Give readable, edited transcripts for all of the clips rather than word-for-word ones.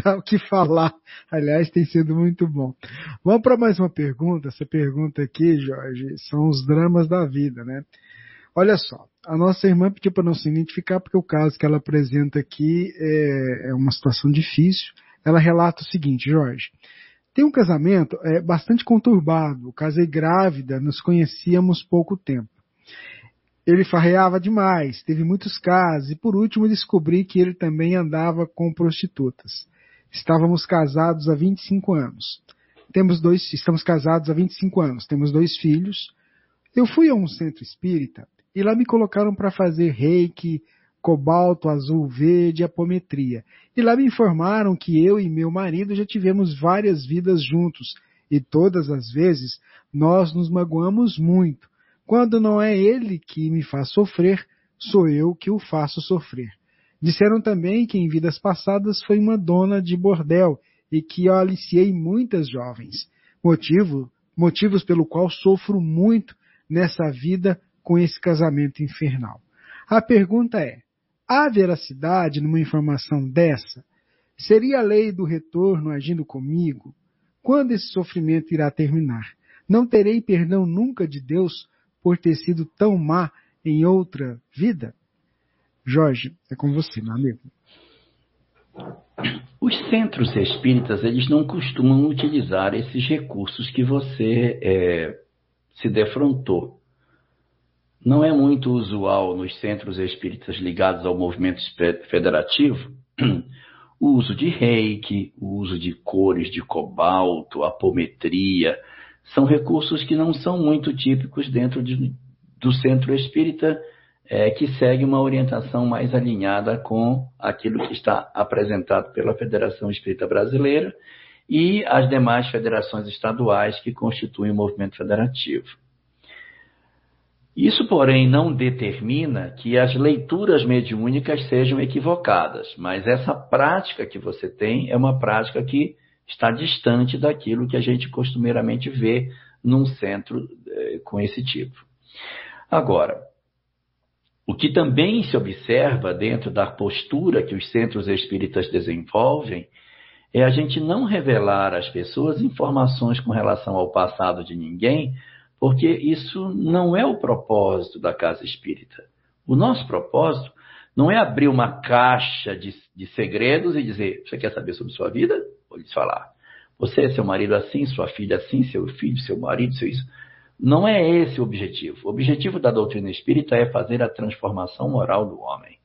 dá o que falar. Aliás, tem sido muito bom. Vamos para mais uma pergunta. Essa pergunta aqui, Jorge, são os dramas da vida, né? Olha só, a nossa irmã pediu para não se identificar porque o caso que ela apresenta aqui é uma situação difícil. Ela relata o seguinte, Jorge. Tem um casamento bastante conturbado. Eu casei grávida, nos conhecíamos pouco tempo. Ele farreava demais, teve muitos casos e por último descobri que ele também andava com prostitutas. Estávamos casados há 25 anos. Estamos casados há 25 anos, temos 2 filhos. Eu fui a um centro espírita e lá me colocaram para fazer reiki, cobalto, azul, verde, apometria. E lá me informaram que eu e meu marido já tivemos várias vidas juntos e todas as vezes nós nos magoamos muito. Quando não é ele que me faz sofrer, sou eu que o faço sofrer. Disseram também que em vidas passadas foi uma dona de bordel e que eu aliciei muitas jovens. Motivos pelo qual sofro muito nessa vida com esse casamento infernal. A pergunta é, há veracidade numa informação dessa? Seria a lei do retorno agindo comigo? Quando esse sofrimento irá terminar? Não terei perdão nunca de Deus por ter sido tão má em outra vida? Jorge, é com você, meu amigo. Os centros espíritas, eles não costumam utilizar esses recursos que você se defrontou. Não é muito usual nos centros espíritas ligados ao movimento federativo o uso de reiki, o uso de cores de cobalto, apometria. São recursos que não são muito típicos dentro do centro espírita, que segue uma orientação mais alinhada com aquilo que está apresentado pela Federação Espírita Brasileira e as demais federações estaduais que constituem o movimento federativo. Isso, porém, não determina que as leituras mediúnicas sejam equivocadas, mas essa prática que você tem é uma prática que está distante daquilo que a gente costumeiramente vê num centro com esse tipo. Agora, o que também se observa dentro da postura que os centros espíritas desenvolvem é a gente não revelar às pessoas informações com relação ao passado de ninguém, porque isso não é o propósito da casa espírita. O nosso propósito não é abrir uma caixa de segredos e dizer, você quer saber sobre sua vida? Vou lhes falar. Você é seu marido assim, sua filha assim, seu filho, seu marido, seu isso. Não é esse o objetivo. O objetivo da doutrina espírita é fazer a transformação moral do homem.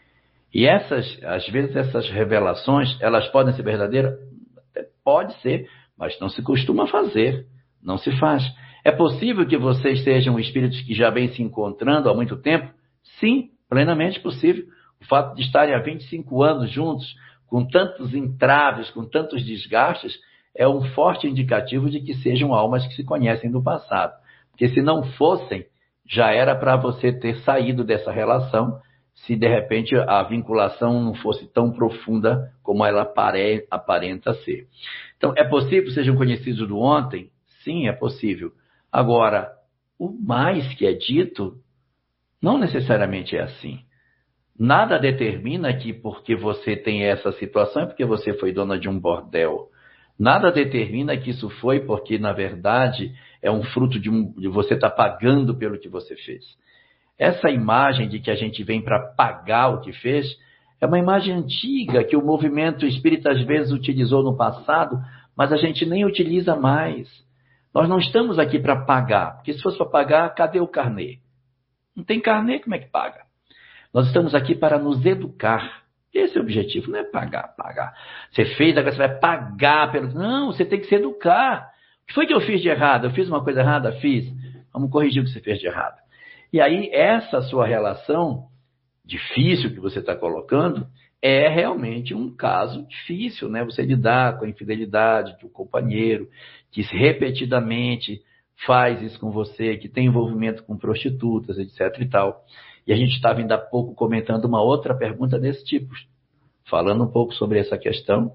E às vezes essas revelações, elas podem ser verdadeiras? Até pode ser, mas não se costuma fazer, não se faz. É possível que vocês sejam espíritos que já vêm se encontrando há muito tempo? Sim, plenamente possível. O fato de estarem há 25 anos juntos, com tantos entraves, com tantos desgastes, é um forte indicativo de que sejam almas que se conhecem do passado. Porque se não fossem, já era para você ter saído dessa relação, se de repente a vinculação não fosse tão profunda como ela aparenta ser. Então, é possível que sejam conhecidos do ontem? Sim, é possível. Agora, o mais que é dito, não necessariamente é assim. Nada determina que porque você tem essa situação é porque você foi dona de um bordel. Nada determina que isso foi porque, na verdade, é um fruto de você estar pagando pelo que você fez. Essa imagem de que a gente vem para pagar o que fez é uma imagem antiga que o movimento espírita às vezes utilizou no passado, mas a gente nem utiliza mais. Nós não estamos aqui para pagar, porque se fosse para pagar, cadê o carnê? Não tem carnê, como é que paga? Nós estamos aqui para nos educar. Esse é o objetivo, não é pagar. Você fez, agora você vai pagar pelo... Não, você tem que se educar. O que foi que eu fiz de errado? Eu fiz uma coisa errada? Fiz. Vamos corrigir o que você fez de errado. E aí, essa sua relação difícil que você está colocando é realmente um caso difícil, né? Você lidar com a infidelidade do companheiro, que repetidamente faz isso com você, que tem envolvimento com prostitutas, etc. e tal. E a gente estava ainda há pouco comentando uma outra pergunta desse tipo, falando um pouco sobre essa questão.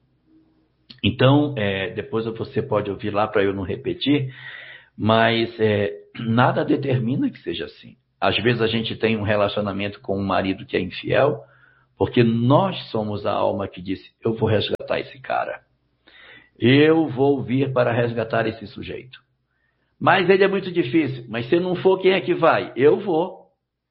Então, depois você pode ouvir lá para eu não repetir, mas nada determina que seja assim. Às vezes a gente tem um relacionamento com um marido que é infiel, Porque nós somos a alma que disse, eu vou resgatar esse cara. Eu vou vir para resgatar esse sujeito. Mas ele é muito difícil. Mas se não for, quem é que vai? Eu vou.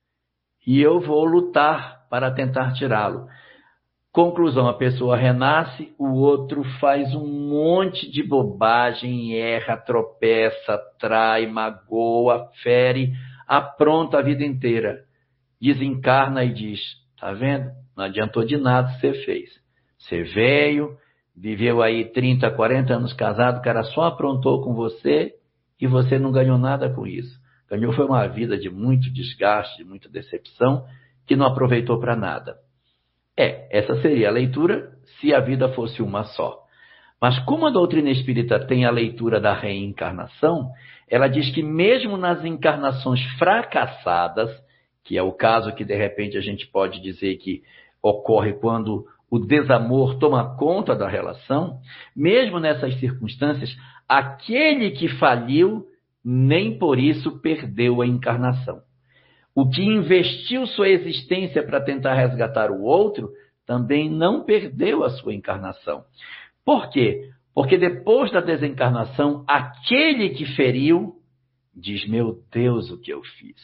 E eu vou lutar para tentar tirá-lo. Conclusão, a pessoa renasce, o outro faz um monte de bobagem, erra, tropeça, trai, magoa, fere, apronta a vida inteira. Desencarna e diz, tá vendo? Não adiantou de nada o que você fez. Você veio, viveu aí 30, 40 anos casado, o cara só aprontou com você e você não ganhou nada com isso. Ganhou foi uma vida de muito desgaste, de muita decepção, que não aproveitou para nada. Essa seria a leitura se a vida fosse uma só. Mas como a doutrina espírita tem a leitura da reencarnação, ela diz que mesmo nas encarnações fracassadas, que é o caso que de repente a gente pode dizer que ocorre quando o desamor toma conta da relação, mesmo nessas circunstâncias, aquele que faliu nem por isso perdeu a encarnação. O que investiu sua existência para tentar resgatar o outro também não perdeu a sua encarnação. Por quê? Porque depois da desencarnação, aquele que feriu diz, meu Deus, o que eu fiz?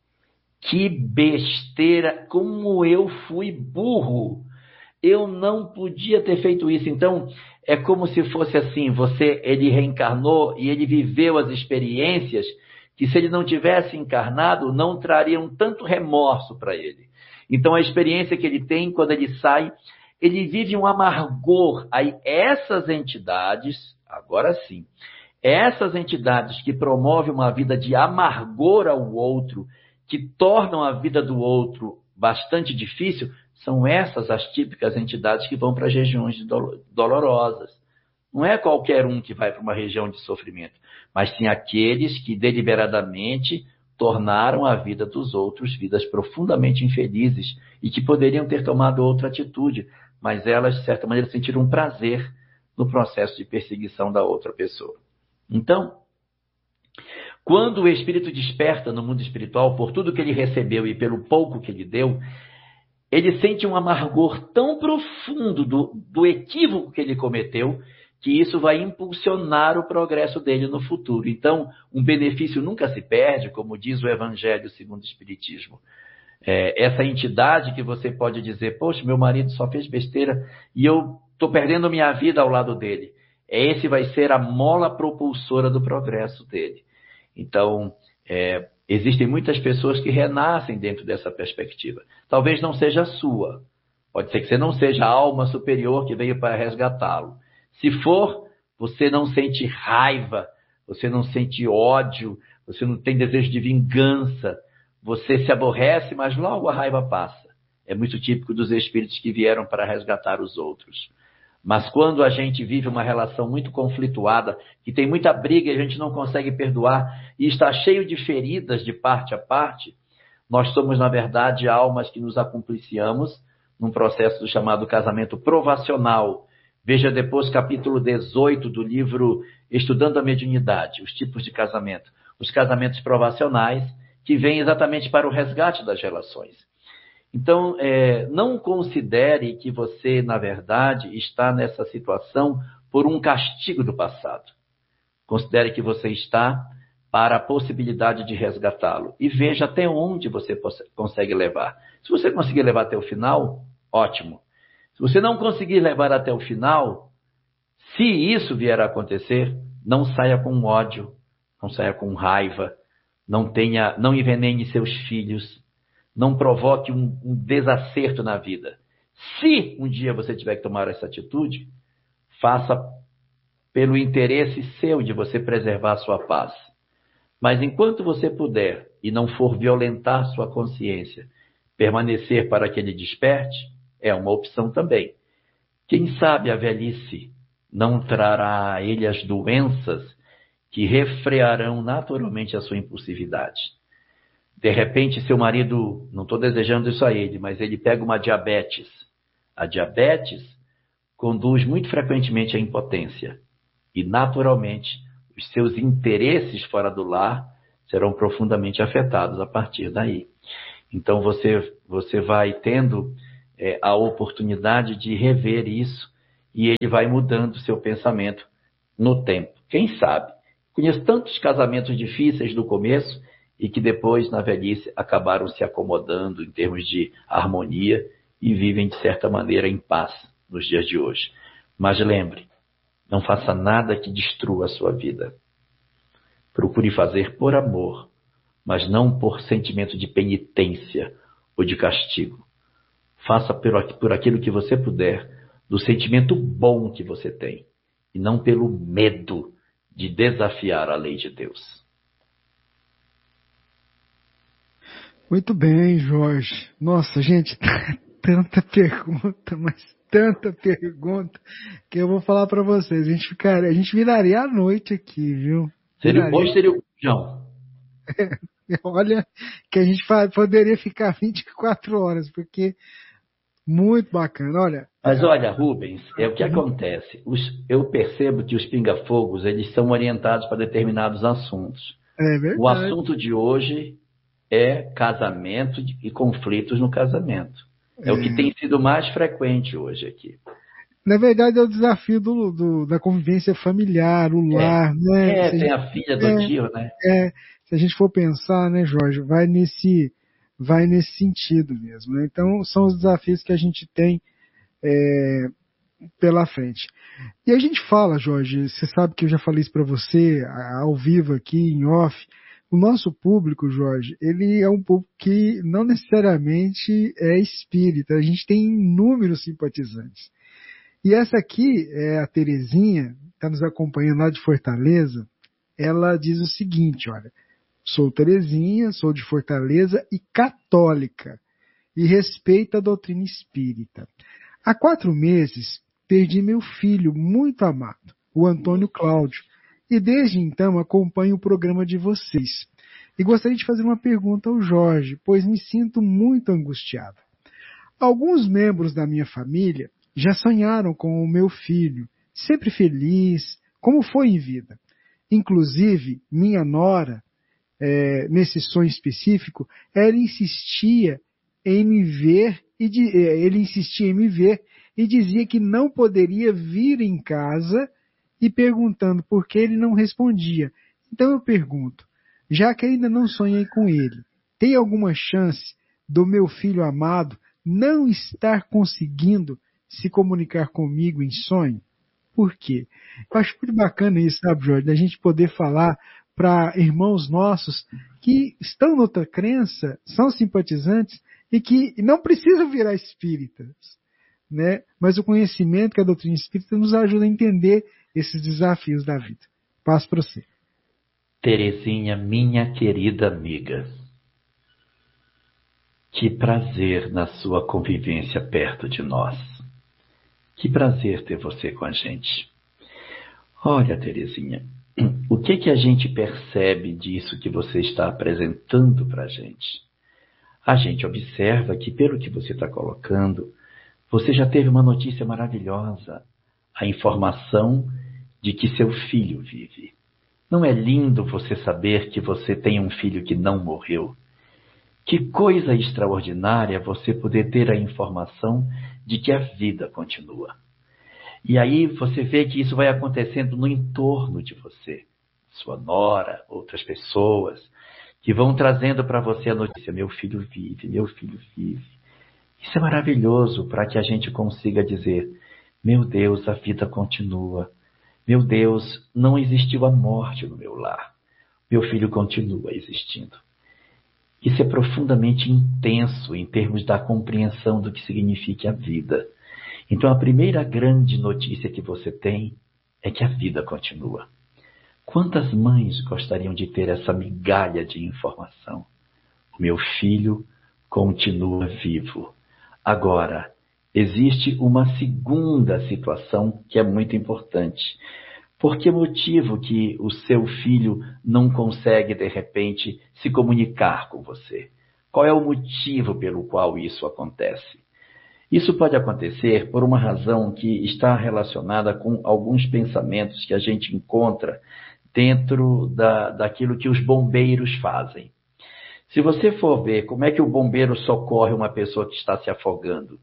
Que besteira, como eu fui burro. Eu não podia ter feito isso. Então, é como se fosse assim, ele reencarnou e ele viveu as experiências que se ele não tivesse encarnado, não trariam tanto remorso para ele. Então, a experiência que ele tem, quando ele sai, ele vive um amargor. Aí, essas entidades, agora sim, essas entidades que promovem uma vida de amargor ao outro, que tornam a vida do outro bastante difícil, são essas as típicas entidades que vão para as regiões dolorosas. Não é qualquer um que vai para uma região de sofrimento, mas sim aqueles que deliberadamente tornaram a vida dos outros vidas profundamente infelizes e que poderiam ter tomado outra atitude, mas elas, de certa maneira, sentiram um prazer no processo de perseguição da outra pessoa. Então, quando o espírito desperta no mundo espiritual por tudo que ele recebeu e pelo pouco que ele deu, ele sente um amargor tão profundo do equívoco que ele cometeu, que isso vai impulsionar o progresso dele no futuro. Então, um benefício nunca se perde, como diz o Evangelho segundo o Espiritismo. Essa entidade que você pode dizer, poxa, meu marido só fez besteira e eu estou perdendo minha vida ao lado dele. Esse vai ser a mola propulsora do progresso dele. Então, existem muitas pessoas que renascem dentro dessa perspectiva. Talvez não seja a sua. Pode ser que você não seja a alma superior que veio para resgatá-lo. Se for, você não sente raiva, você não sente ódio, você não tem desejo de vingança, você se aborrece, mas logo a raiva passa. É muito típico dos espíritos que vieram para resgatar os outros. Mas quando a gente vive uma relação muito conflituada, que tem muita briga e a gente não consegue perdoar, e está cheio de feridas de parte a parte, nós somos, na verdade, almas que nos acompliciamos num processo chamado casamento provacional. Veja depois capítulo 18 do livro Estudando a Mediunidade, os tipos de casamento. Os casamentos provacionais, que vêm exatamente para o resgate das relações. Então, não considere que você, na verdade, está nessa situação por um castigo do passado. Considere que você está para a possibilidade de resgatá-lo. E veja até onde você consegue levar. Se você conseguir levar até o final, ótimo. Se você não conseguir levar até o final, se isso vier a acontecer, não saia com ódio, não saia com raiva, não envenene seus filhos, não provoque um desacerto na vida. Se um dia você tiver que tomar essa atitude, faça pelo interesse seu de você preservar a sua paz. Mas enquanto você puder e não for violentar sua consciência, permanecer para que ele desperte, é uma opção também. Quem sabe a velhice não trará a ele as doenças que refrearão naturalmente a sua impulsividade. De repente, seu marido, não estou desejando isso a ele, mas ele pega uma diabetes. A diabetes conduz muito frequentemente à impotência. E, naturalmente, os seus interesses fora do lar serão profundamente afetados a partir daí. Então, você vai tendo a oportunidade de rever isso e ele vai mudando o seu pensamento no tempo. Quem sabe? Conheço tantos casamentos difíceis no começo e que depois, na velhice, acabaram se acomodando em termos de harmonia e vivem, de certa maneira, em paz nos dias de hoje. Mas lembre, não faça nada que destrua a sua vida. Procure fazer por amor, mas não por sentimento de penitência ou de castigo. Faça por aquilo que você puder, do sentimento bom que você tem, e não pelo medo de desafiar a lei de Deus. Muito bem, Jorge. Nossa, gente, tanta pergunta, mas tanta pergunta, que eu vou falar para vocês. A gente viraria a noite aqui, viu? Hoje seria o João. Olha, que a gente poderia ficar 24 horas, porque muito bacana. Mas olha, Rubens, o que acontece? Eu percebo que os pinga-fogos, eles são orientados para determinados assuntos. É verdade. O assunto de hoje é casamento e conflitos no casamento. É o que tem sido mais frequente hoje aqui. Na verdade, é o desafio da convivência familiar, o lar, né? Tem a filha do tio, né? Se a gente for pensar, né, Jorge, vai nesse sentido mesmo, né? Então, são os desafios que a gente tem pela frente. E a gente fala, Jorge, você sabe que eu já falei isso para você, ao vivo aqui, em off, o nosso público, Jorge, ele é um público que não necessariamente é espírita, a gente tem inúmeros simpatizantes. E essa aqui é a Terezinha, está nos acompanhando lá de Fortaleza. Ela diz o seguinte, olha, sou Terezinha, sou de Fortaleza e católica, e respeito a doutrina espírita. Há 4 meses, perdi meu filho muito amado, o Antônio Cláudio, e desde então acompanho o programa de vocês. E gostaria de fazer uma pergunta ao Jorge, pois me sinto muito angustiado. Alguns membros da minha família já sonharam com o meu filho, sempre feliz, como foi em vida. Inclusive, minha nora, nesse sonho específico, ele insistia em me ver e dizia que não poderia vir em casa e perguntando por que ele não respondia. Então eu pergunto, já que ainda não sonhei com ele, tem alguma chance do meu filho amado não estar conseguindo se comunicar comigo em sonho? Por quê? Eu acho muito bacana isso, sabe, Jorge, da gente poder falar para irmãos nossos que estão noutra crença, são simpatizantes e que não precisam virar espíritas, né? Mas o conhecimento que a doutrina espírita nos ajuda a entender esses desafios da vida. Passo para você. Terezinha, minha querida amiga, que prazer na sua convivência perto de nós. Que prazer ter você com a gente. Olha, Terezinha, o que a gente percebe disso que você está apresentando para a gente? A gente observa que, pelo que você está colocando, você já teve uma notícia maravilhosa, a informação de que seu filho vive. Não é lindo você saber que você tem um filho que não morreu? Que coisa extraordinária você poder ter a informação de que a vida continua. E aí você vê que isso vai acontecendo no entorno de você. Sua nora, outras pessoas, que vão trazendo para você a notícia, meu filho vive, meu filho vive. Isso é maravilhoso para que a gente consiga dizer, meu Deus, a vida continua. Meu Deus, não existiu a morte no meu lar. Meu filho continua existindo. Isso é profundamente intenso em termos da compreensão do que significa a vida. Então, a primeira grande notícia que você tem é que a vida continua. Quantas mães gostariam de ter essa migalha de informação? O meu filho continua vivo. Agora, existe uma segunda situação que é muito importante. Por que motivo que o seu filho não consegue, de repente, se comunicar com você? Qual é o motivo pelo qual isso acontece? Isso pode acontecer por uma razão que está relacionada com alguns pensamentos que a gente encontra dentro daquilo que os bombeiros fazem. Se você for ver como é que o bombeiro socorre uma pessoa que está se afogando,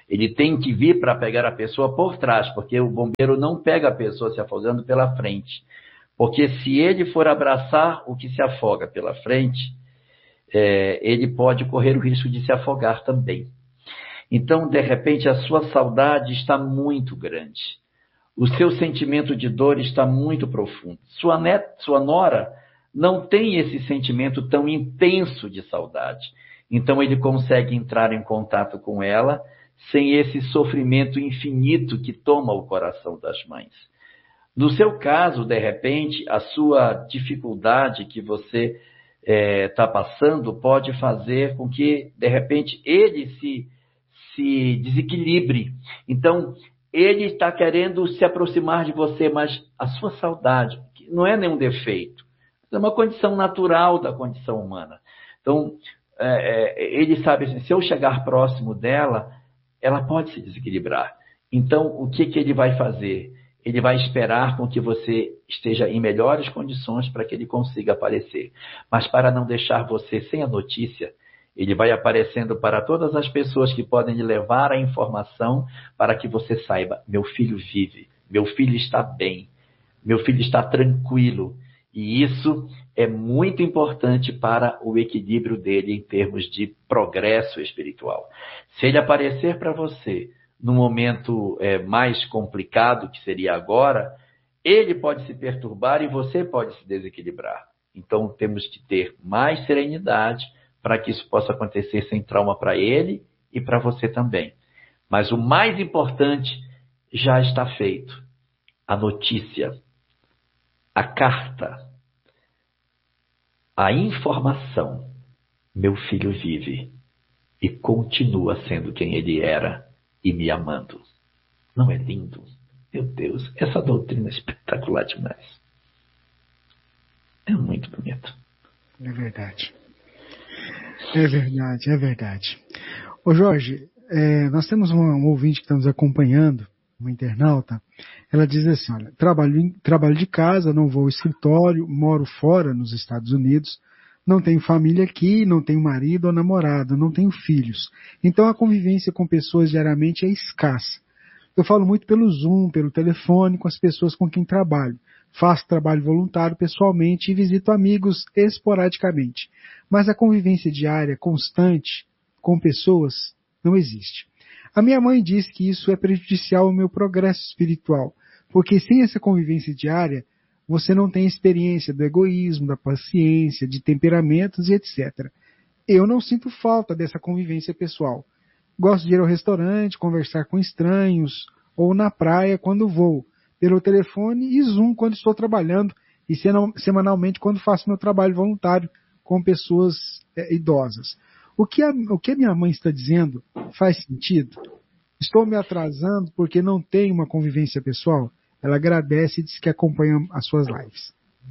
Ele tem que vir para pegar a pessoa por trás, porque o bombeiro não pega a pessoa se afogando pela frente. Porque se ele for abraçar o que se afoga pela frente, ele pode correr o risco de se afogar também. Então, de repente, a sua saudade está muito grande. O seu sentimento de dor está muito profundo. Sua nora não tem esse sentimento tão intenso de saudade. Então, ele consegue entrar em contato com ela sem esse sofrimento infinito que toma o coração das mães. No seu caso, de repente, a sua dificuldade que você está passando pode fazer com que, de repente, ele se desequilibre. Então, ele está querendo se aproximar de você, mas a sua saudade, que não é nenhum defeito, é uma condição natural da condição humana. Então, ele sabe assim, se eu chegar próximo dela, ela pode se desequilibrar. Então, o que ele vai fazer? Ele vai esperar com que você esteja em melhores condições para que ele consiga aparecer. Mas para não deixar você sem a notícia, ele vai aparecendo para todas as pessoas que podem lhe levar a informação para que você saiba, meu filho vive, meu filho está bem, meu filho está tranquilo. E isso é muito importante para o equilíbrio dele em termos de progresso espiritual. Se ele aparecer para você no momento mais complicado, que seria agora, ele pode se perturbar e você pode se desequilibrar. Então, temos que ter mais serenidade para que isso possa acontecer sem trauma para ele e para você também. Mas o mais importante já está feito. A notícia, a carta, a informação. Meu filho vive e continua sendo quem ele era e me amando. Não é lindo? Meu Deus, essa doutrina é espetacular demais. É muito bonito. É verdade. É verdade, é verdade. Ô Jorge, nós temos um ouvinte que está nos acompanhando, uma internauta. Ela diz assim, olha, trabalho de casa, não vou ao escritório, moro fora nos Estados Unidos, não tenho família aqui, não tenho marido ou namorado, não tenho filhos. Então a convivência com pessoas diariamente é escassa. Eu falo muito pelo Zoom, pelo telefone, com as pessoas com quem trabalho. Faço trabalho voluntário pessoalmente e visito amigos esporadicamente. Mas a convivência diária, constante, com pessoas, não existe. A minha mãe diz que isso é prejudicial ao meu progresso espiritual, porque sem essa convivência diária, você não tem experiência do egoísmo, da paciência, de temperamentos e etc. Eu não sinto falta dessa convivência pessoal. Gosto de ir ao restaurante, conversar com estranhos, ou na praia quando vou, pelo telefone e Zoom quando estou trabalhando, e semanalmente quando faço meu trabalho voluntário com pessoas idosas. O que a minha mãe está dizendo faz sentido? Estou me atrasando porque não tenho uma convivência pessoal? Ela agradece e diz que acompanha as suas lives.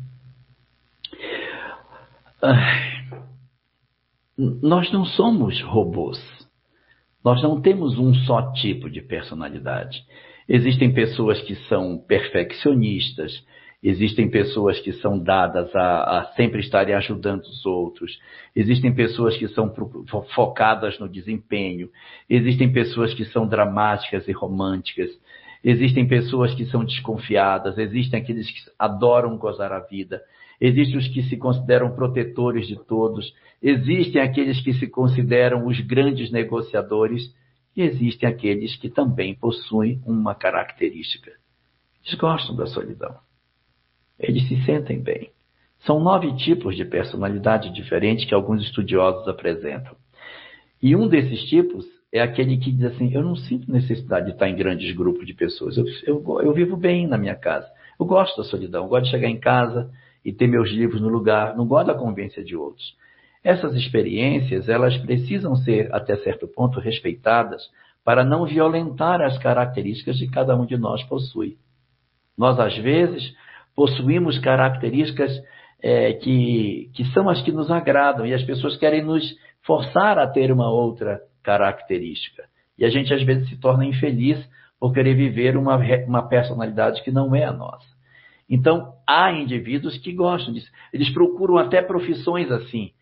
Nós não somos robôs. Nós não temos um só tipo de personalidade. Existem pessoas que são perfeccionistas, existem pessoas que são dadas a sempre estarem ajudando os outros, existem pessoas que são focadas no desempenho, existem pessoas que são dramáticas e românticas, existem pessoas que são desconfiadas, existem aqueles que adoram gozar a vida, existem os que se consideram protetores de todos, existem aqueles que se consideram os grandes negociadores e existem aqueles que também possuem uma característica. Eles gostam da solidão. Eles se sentem bem. São 9 tipos de personalidade diferentes que alguns estudiosos apresentam. E um desses tipos é aquele que diz assim, eu não sinto necessidade de estar em grandes grupos de pessoas. Eu vivo bem na minha casa. Eu gosto da solidão. Eu gosto de chegar em casa e ter meus livros no lugar. Não gosto da convivência de outros. Essas experiências, elas precisam ser, até certo ponto, respeitadas para não violentar as características que cada um de nós possui. Nós, às vezes, possuímos características que são as que nos agradam e as pessoas querem nos forçar a ter uma outra característica. E a gente, às vezes, se torna infeliz por querer viver uma personalidade que não é a nossa. Então, há indivíduos que gostam disso. Eles procuram até profissões assim.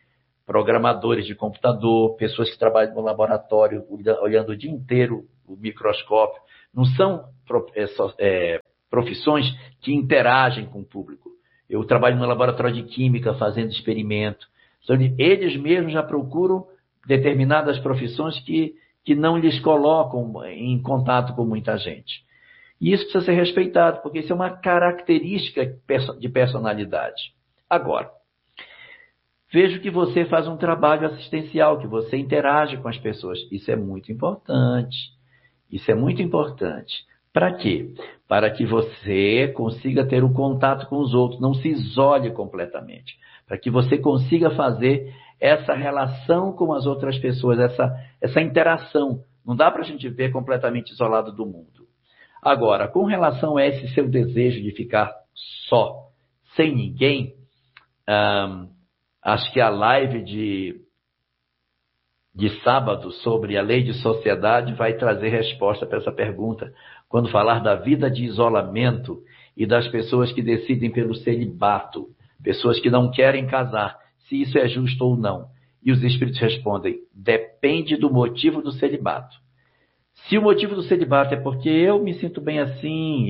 programadores de computador, pessoas que trabalham no laboratório olhando o dia inteiro o microscópio. Não são profissões que interagem com o público. Eu trabalho no laboratório de química fazendo experimento. Então, eles mesmos já procuram determinadas profissões que não lhes colocam em contato com muita gente. E isso precisa ser respeitado, porque isso é uma característica de personalidade. Agora, vejo que você faz um trabalho assistencial, que você interage com as pessoas. Isso é muito importante. Isso é muito importante. Para quê? Para que você consiga ter o contato com os outros, não se isole completamente. Para que você consiga fazer essa relação com as outras pessoas, essa interação. Não dá para a gente ver completamente isolado do mundo. Agora, com relação a esse seu desejo de ficar só, sem ninguém, acho que a live de sábado sobre a lei de sociedade vai trazer resposta para essa pergunta, quando falar da vida de isolamento e das pessoas que decidem pelo celibato, pessoas que não querem casar, se isso é justo ou não. E os espíritos respondem, depende do motivo do celibato. Se o motivo do celibato é porque eu me sinto bem assim,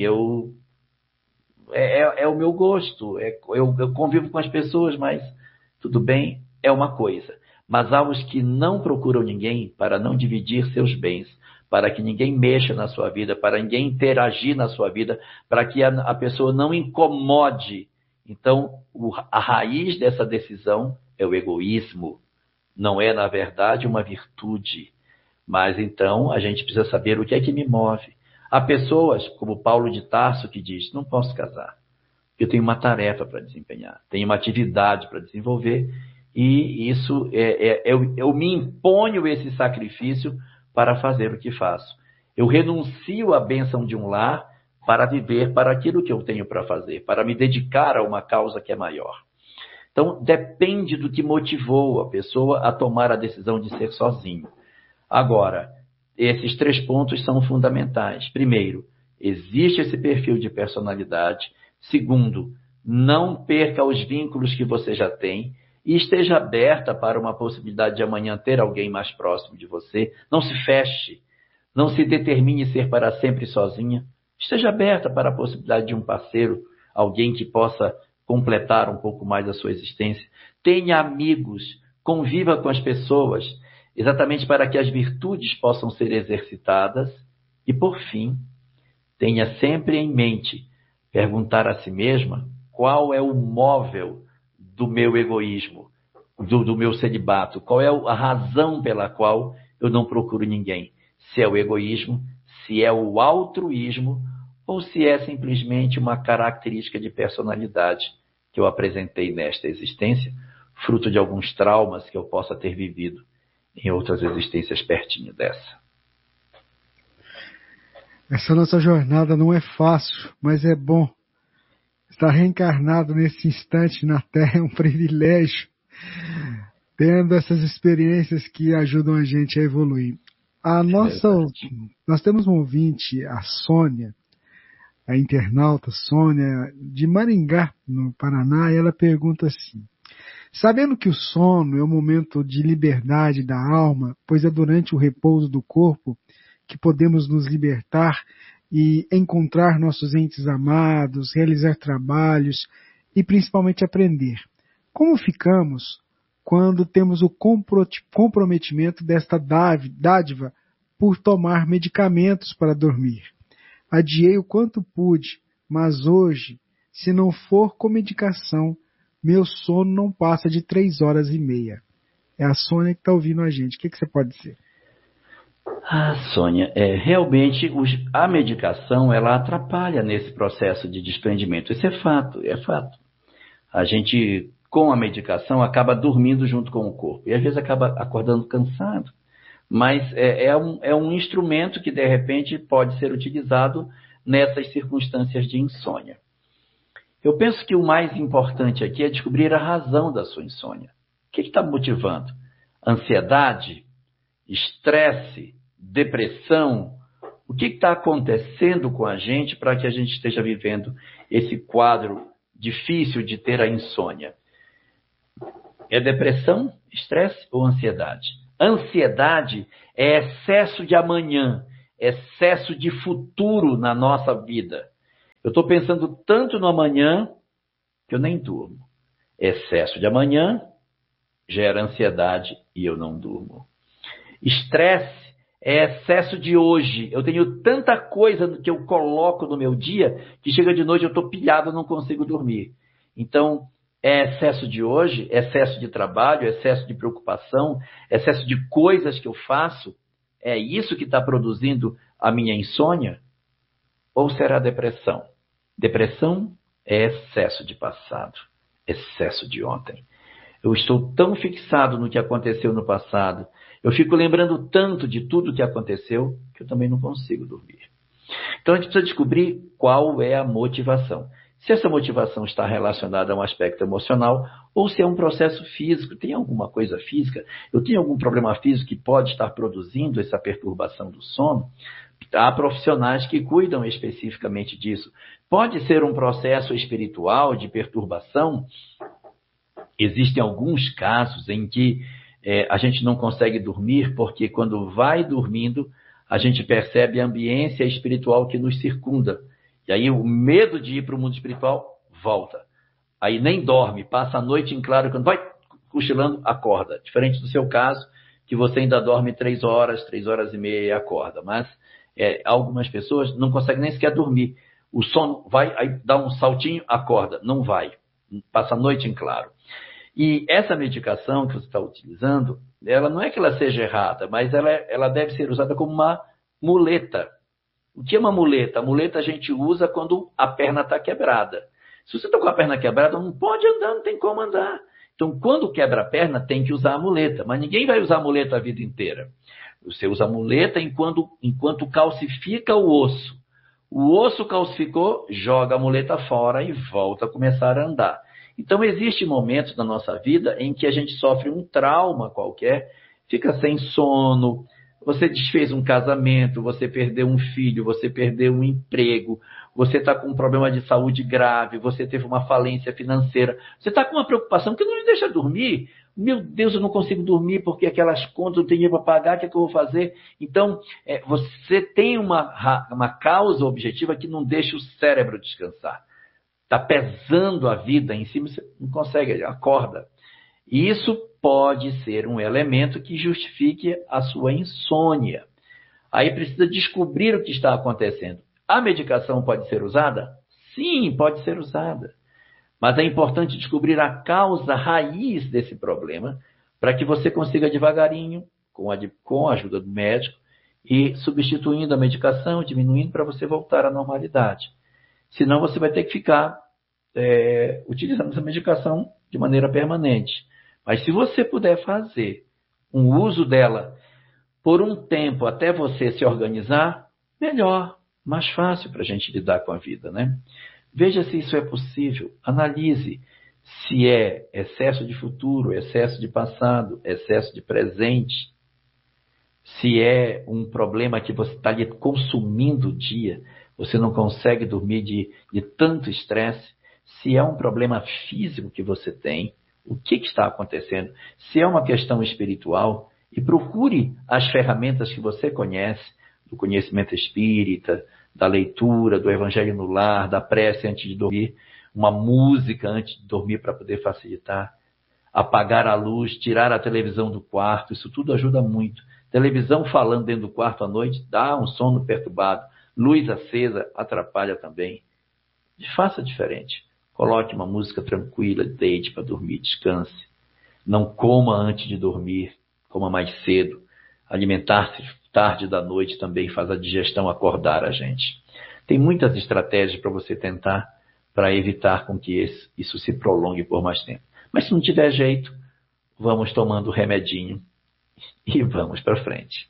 é o meu gosto, eu convivo com as pessoas, mas tudo bem, é uma coisa. Mas há os que não procuram ninguém para não dividir seus bens, para que ninguém mexa na sua vida, para ninguém interagir na sua vida, para que a pessoa não incomode. Então, a raiz dessa decisão é o egoísmo. Não é, na verdade, uma virtude. Mas, então, a gente precisa saber o que é que me move. Há pessoas, como Paulo de Tarso, que diz, não posso casar. Eu tenho uma tarefa para desempenhar, tenho uma atividade para desenvolver, e isso eu me imponho esse sacrifício para fazer o que faço. Eu renuncio à bênção de um lar para viver para aquilo que eu tenho para fazer, para me dedicar a uma causa que é maior. Então, depende do que motivou a pessoa a tomar a decisão de ser sozinho. Agora, esses 3 pontos são fundamentais. Primeiro, existe esse perfil de personalidade. Segundo, não perca os vínculos que você já tem e esteja aberta para uma possibilidade de amanhã ter alguém mais próximo de você. Não se feche, não se determine ser para sempre sozinha. Esteja aberta para a possibilidade de um parceiro, alguém que possa completar um pouco mais a sua existência. Tenha amigos, conviva com as pessoas, exatamente para que as virtudes possam ser exercitadas. E, por fim, tenha sempre em mente perguntar a si mesma qual é o móvel do meu egoísmo, do meu celibato, qual é a razão pela qual eu não procuro ninguém. Se é o egoísmo, se é o altruísmo, ou se é simplesmente uma característica de personalidade que eu apresentei nesta existência, fruto de alguns traumas que eu possa ter vivido em outras existências pertinho dessa. Essa nossa jornada não é fácil, mas é bom. Estar reencarnado nesse instante na Terra é um privilégio, tendo essas experiências que ajudam a gente a evoluir. Nós temos um ouvinte, a Sônia, a internauta Sônia, de Maringá, no Paraná, e ela pergunta assim: sabendo que o sono é um momento de liberdade da alma, pois é durante o repouso do corpo que podemos nos libertar e encontrar nossos entes amados, realizar trabalhos e principalmente aprender. Como ficamos quando temos o comprometimento desta dádiva por tomar medicamentos para dormir? Adiei o quanto pude, mas hoje, se não for com medicação, meu sono não passa de 3h30. É a Sônia que está ouvindo a gente. O que você pode dizer? Sônia, realmente a medicação ela atrapalha nesse processo de desprendimento. Isso é fato, é fato. A gente, com a medicação, acaba dormindo junto com o corpo. E às vezes acaba acordando cansado. Mas é um instrumento que, de repente, pode ser utilizado nessas circunstâncias de insônia. Eu penso que o mais importante aqui é descobrir a razão da sua insônia. O que está motivando? Ansiedade? Estresse? Depressão? O que está acontecendo com a gente para que a gente esteja vivendo esse quadro difícil de ter a insônia? É depressão, estresse ou ansiedade? Ansiedade é excesso de amanhã, excesso de futuro na nossa vida. Eu estou pensando tanto no amanhã que eu nem durmo. Excesso de amanhã gera ansiedade e eu não durmo. Estresse é excesso de hoje. Eu tenho tanta coisa que eu coloco no meu dia que chega de noite eu estou pilhado e não consigo dormir. Então, é excesso de hoje, excesso de trabalho, excesso de preocupação, excesso de coisas que eu faço. É isso que está produzindo a minha insônia? Ou será depressão? Depressão é excesso de passado, excesso de ontem. Eu estou tão fixado no que aconteceu no passado, eu fico lembrando tanto de tudo que aconteceu, que eu também não consigo dormir. Então a gente precisa descobrir qual é a motivação. Se essa motivação está relacionada a um aspecto emocional ou se é um processo físico. Tem alguma coisa física? Eu tenho algum problema físico que pode estar produzindo essa perturbação do sono? Há profissionais que cuidam especificamente disso. Pode ser um processo espiritual de perturbação. Existem alguns casos em que a gente não consegue dormir porque quando vai dormindo, a gente percebe a ambiência espiritual que nos circunda. E aí o medo de ir para o mundo espiritual volta. Aí nem dorme, passa a noite em claro, quando vai cochilando, acorda. Diferente do seu caso, que você ainda dorme 3 horas e meia e acorda. Mas algumas pessoas não conseguem nem sequer dormir. O sono vai, aí dá um saltinho, acorda. Não vai. Passa a noite em claro. E essa medicação que você está utilizando, ela não é que ela seja errada, mas ela deve ser usada como uma muleta. O que é uma muleta? A muleta a gente usa quando a perna está quebrada. Se você está com a perna quebrada, não pode andar, não tem como andar. Então, quando quebra a perna, tem que usar a muleta. Mas ninguém vai usar a muleta a vida inteira. Você usa a muleta enquanto calcifica o osso. O osso calcificou, joga a muleta fora e volta a começar a andar. Então, existem momentos na nossa vida em que a gente sofre um trauma qualquer, fica sem sono, você desfez um casamento, você perdeu um filho, você perdeu um emprego, você está com um problema de saúde grave, você teve uma falência financeira, você está com uma preocupação que não lhe deixa dormir. Meu Deus, eu não consigo dormir porque aquelas contas eu tenho dinheiro para pagar, o que é que eu vou fazer? Então, você tem uma causa objetiva que não deixa o cérebro descansar. Está pesando a vida em cima, você não consegue, acorda. E isso pode ser um elemento que justifique a sua insônia. Aí precisa descobrir o que está acontecendo. A medicação pode ser usada? Sim, pode ser usada. Mas é importante descobrir a causa raiz desse problema para que você consiga devagarinho, com a ajuda do médico, e substituindo a medicação, diminuindo para você voltar à normalidade. Senão você vai ter que ficar utilizando essa medicação de maneira permanente. Mas se você puder fazer um uso dela por um tempo até você se organizar, melhor, mais fácil para a gente lidar com a vida, né? Veja se isso é possível, analise se é excesso de futuro, excesso de passado, excesso de presente, se é um problema que você está lhe consumindo o dia, você não consegue dormir de tanto estresse, se é um problema físico que você tem, o que está acontecendo, se é uma questão espiritual, e procure as ferramentas que você conhece, do conhecimento espírita, da leitura, do evangelho no lar, da prece antes de dormir, uma música antes de dormir para poder facilitar, apagar a luz, tirar a televisão do quarto, isso tudo ajuda muito. Televisão falando dentro do quarto à noite dá um sono perturbado, luz acesa atrapalha também. Faça diferente. Coloque uma música tranquila, deite para dormir, descanse. Não coma antes de dormir, coma mais cedo. Alimentar-se tarde da noite também faz a digestão acordar a gente. Tem muitas estratégias para você tentar para evitar com que isso se prolongue por mais tempo. Mas se não tiver jeito, vamos tomando o remedinho e vamos para frente.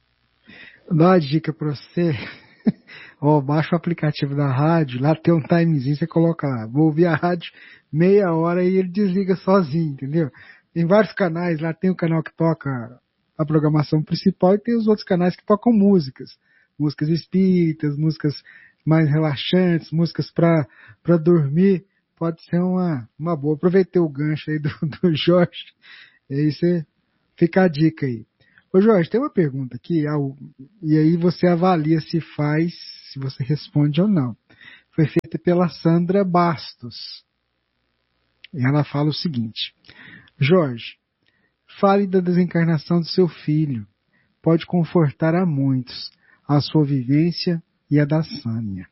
Dá uma dica para você. Baixa o aplicativo da rádio, lá tem um timezinho, você coloca lá, vou ouvir a rádio meia hora e ele desliga sozinho, entendeu? Tem vários canais, lá tem o canal que toca a programação principal e tem os outros canais que tocam músicas espíritas, músicas mais relaxantes, músicas para dormir, pode ser uma boa. Aproveitei o gancho aí do Jorge, e aí você fica a dica aí. Ô Jorge, tem uma pergunta aqui, e aí você avalia se você responde ou não. Foi feita pela Sandra Bastos. E ela fala o seguinte: Jorge, fale da desencarnação do seu filho. Pode confortar a muitos, a sua vivência e a da Sânia.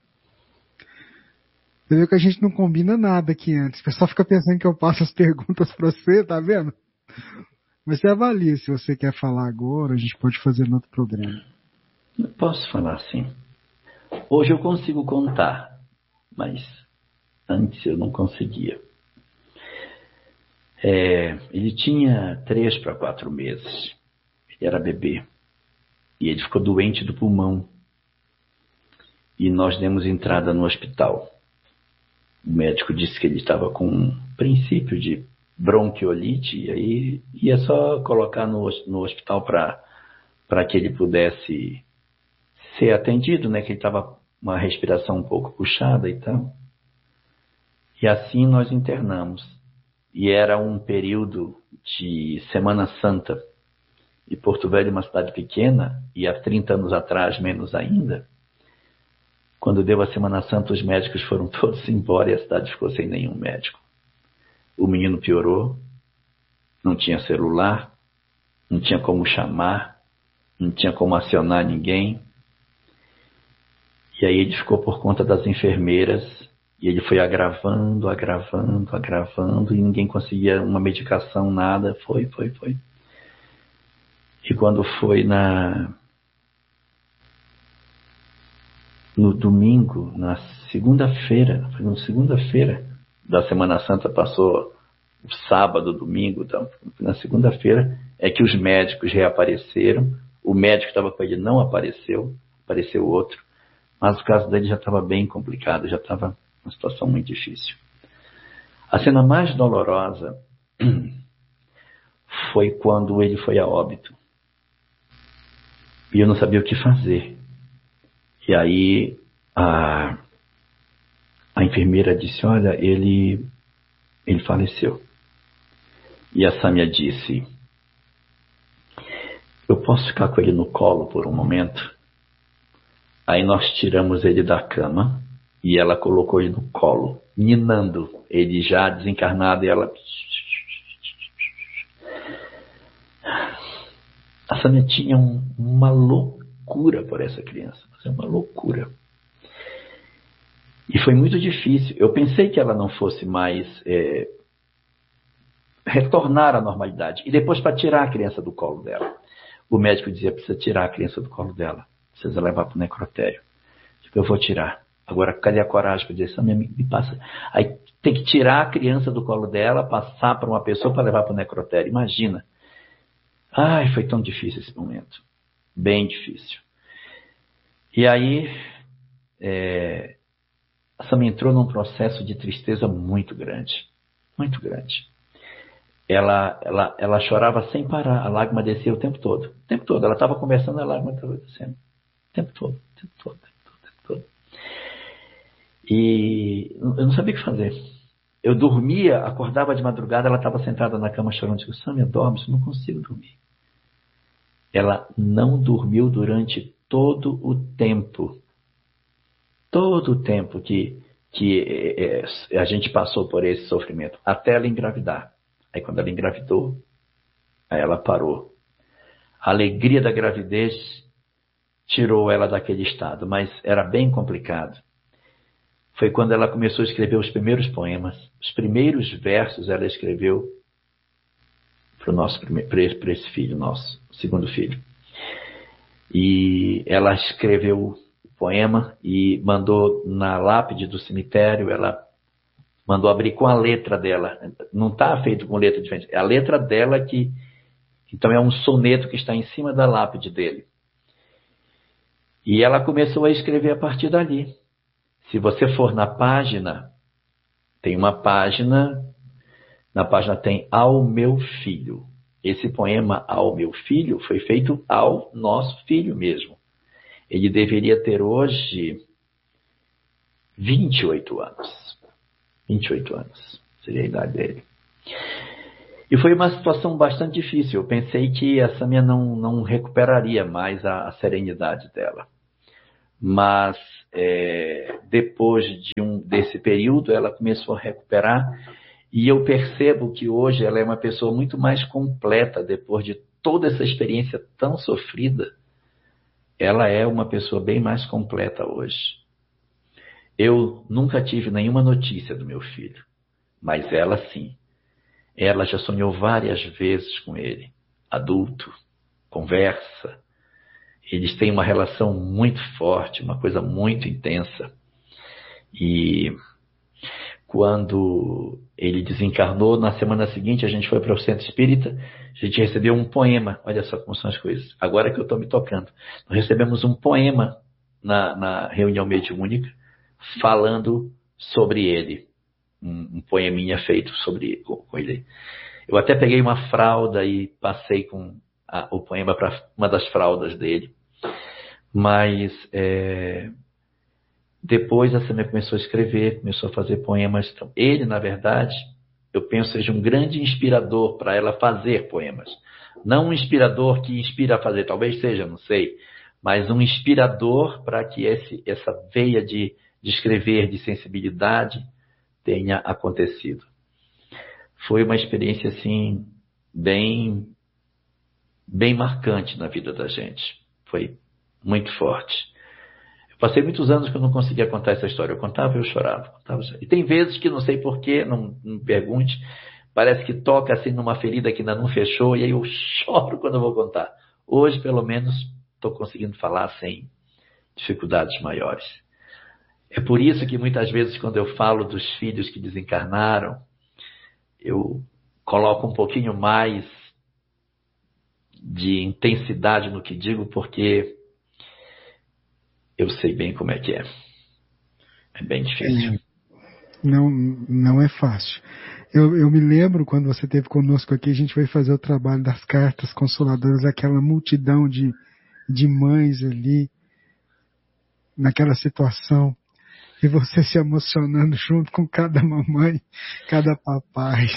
Você viu que a gente não combina nada aqui antes. O pessoal fica pensando que eu passo as perguntas para você, tá vendo? Mas você avalia se você quer falar agora, a gente pode fazer no outro programa. Eu posso falar sim. Hoje eu consigo contar, mas antes eu não conseguia. Ele tinha 3 para 4 meses. Ele era bebê. E ele ficou doente do pulmão. E nós demos entrada no hospital. O médico disse que ele estava com um princípio de bronquiolite, e aí ia só colocar no hospital para que ele pudesse ser atendido, né? Que ele estava com uma respiração um pouco puxada e tal. E assim nós internamos. E era um período de Semana Santa. E Porto Velho é uma cidade pequena, e há 30 anos atrás, menos ainda. Quando deu a Semana Santa, os médicos foram todos embora e a cidade ficou sem nenhum médico. O menino piorou, não tinha celular, não tinha como chamar, não tinha como acionar ninguém. E aí ele ficou por conta das enfermeiras, e ele foi agravando, e ninguém conseguia uma medicação, nada. Foi. E quando foi no domingo, na segunda-feira da Semana Santa, passou o sábado, domingo, então, na segunda-feira é que os médicos reapareceram. O médico que estava com ele não apareceu, apareceu outro, mas o caso dele já estava bem complicado, já estava uma situação muito difícil. A cena mais dolorosa foi quando ele foi a óbito. E eu não sabia o que fazer. E aí a enfermeira disse: olha, ele faleceu. E a Sâmia disse: eu posso ficar com ele no colo por um momento? Aí nós tiramos ele da cama e ela colocou ele no colo, ninando, ele já desencarnado, e ela... A Sâmia tinha uma loucura por essa criança, uma loucura. E foi muito difícil. Eu pensei que ela não fosse mais retornar à normalidade. E depois, para tirar a criança do colo dela, o médico dizia: precisa tirar a criança do colo dela, precisa levar para o necrotério. Eu vou tirar. Agora, cadê a coragem para dizer: Sâmia, me passa? Aí tem que tirar a criança do colo dela, passar para uma pessoa para levar para o necrotério. Imagina. Ai, foi tão difícil esse momento. Bem difícil. E aí, a Sâmia entrou num processo de tristeza muito grande. Muito grande. Ela chorava sem parar. A lágrima descia o tempo todo. O tempo todo. Ela estava conversando, a lágrima estava descendo. O tempo todo. E eu não sabia o que fazer. Eu dormia, acordava de madrugada, ela estava sentada na cama chorando. Eu disse: Sâmia, dorme, eu não consigo dormir. Ela não dormiu durante todo o tempo. Todo o tempo que a gente passou por esse sofrimento. Até ela engravidar. Aí quando ela engravidou, aí ela parou. A alegria da gravidez tirou ela daquele estado, mas era bem complicado. Foi quando ela começou a escrever os primeiros poemas. Os primeiros versos ela escreveu para esse filho nosso, segundo filho. E ela escreveu o poema e mandou na lápide do cemitério, ela mandou abrir com a letra dela. Não está feito com letra diferente. É a letra dela que... Então é um soneto que está em cima da lápide dele. E ela começou a escrever a partir dali. Se você for na página, tem uma página, na página tem Ao Meu Filho. Esse poema Ao Meu Filho foi feito ao nosso filho mesmo. Ele deveria ter hoje 28 anos. 28 anos, seria a idade dele. E foi uma situação bastante difícil. Eu pensei que a Sâmia não recuperaria mais a serenidade dela. Mas depois desse período, ela começou a recuperar. E eu percebo que hoje ela é uma pessoa muito mais completa. Depois de toda essa experiência tão sofrida, ela é uma pessoa bem mais completa hoje. Eu nunca tive nenhuma notícia do meu filho, mas ela sim. Ela já sonhou várias vezes com ele, adulto, conversa. Eles têm uma relação muito forte, uma coisa muito intensa. E quando ele desencarnou, na semana seguinte a gente foi para o centro espírita, a gente recebeu um poema. Olha só como são as coisas. Agora que eu estou me tocando. Nós recebemos um poema na reunião mediúnica, falando sobre ele. Um poeminha feito com ele. Eu até peguei uma fralda e passei com o poema para uma das fraldas dele. Mas depois a Sâmia começou a escrever, começou a fazer poemas. Então, ele, na verdade, eu penso seja um grande inspirador para ela fazer poemas. Não um inspirador que inspira a fazer, talvez seja, não sei. Mas um inspirador para que essa veia de escrever, de sensibilidade, tenha acontecido. Foi uma experiência, assim, bem marcante na vida da gente. Foi muito forte. Eu passei muitos anos que eu não conseguia contar essa história. Eu contava e eu chorava. E tem vezes que não sei porquê, não me pergunte, parece que toca assim numa ferida que ainda não fechou, e aí eu choro quando eu vou contar. Hoje, pelo menos, estou conseguindo falar sem dificuldades maiores. É por isso que muitas vezes quando eu falo dos filhos que desencarnaram, eu coloco um pouquinho mais de intensidade no que digo, porque eu sei bem como é que é. É bem difícil. Não é fácil. Eu me lembro quando você esteve conosco aqui, a gente foi fazer o trabalho das cartas consoladoras, aquela multidão de mães ali, naquela situação. E você se emocionando junto com cada mamãe, cada papai.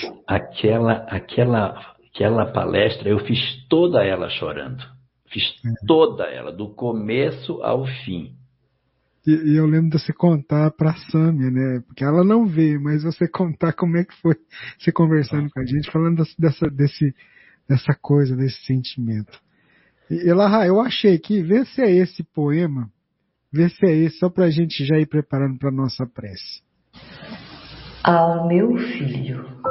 Aquela palestra, eu fiz toda ela chorando. Fiz toda ela, do começo ao fim. E eu lembro de você contar para a Sâmia, né? Porque ela não veio, mas você contar como é que foi você conversando com a gente, falando dessa coisa, desse sentimento. E Elahá, eu achei aqui, vê se é esse poema. Vê se é esse, só para a gente já ir preparando para a nossa prece. Ao meu filho.